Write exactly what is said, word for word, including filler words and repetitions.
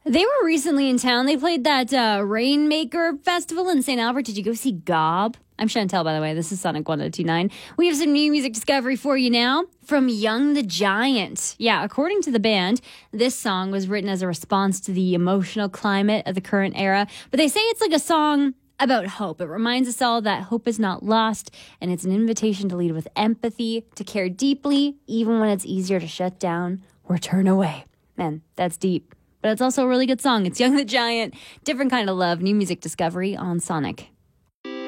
They were recently in town. They played that uh, Rainmaker Festival in Saint Albert. Did you go see Gob? I'm Chantel, by the way. This is Sonic one oh two nine. We have some new music discovery for you now from Young the Giant. Yeah, according to the band, this song was written as a response to the emotional climate of the current era. But they say it's like a song about hope. It reminds us all that hope is not lost, and it's an invitation to lead with empathy, to care deeply, even when it's easier to shut down or turn away. Man, that's deep. But it's also a really good song. It's Young the Giant, different kind of love, new music discovery on Sonic.